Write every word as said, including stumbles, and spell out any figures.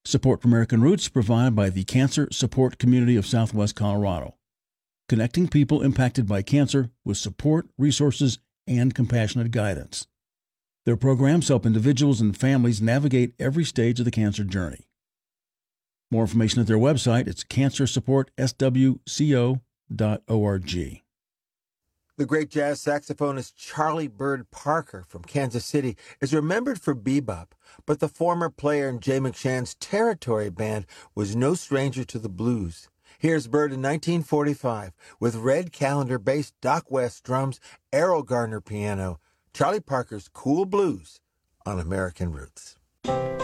Support for American Roots is provided by the Cancer Support Community of Southwest Colorado, connecting people impacted by cancer with support, resources, and compassionate guidance. Their programs help individuals and families navigate every stage of the cancer journey. More information at their website, it's cancer support s w c o dot org. The great jazz saxophonist Charlie Bird Parker from Kansas City is remembered for bebop, but the former player in Jay McShann's Territory Band was no stranger to the blues. Here's Bird in nineteen forty-five with Red Callender bass, Doc West drums, Errol Garner piano, Charlie Parker's Cool Blues on American Roots.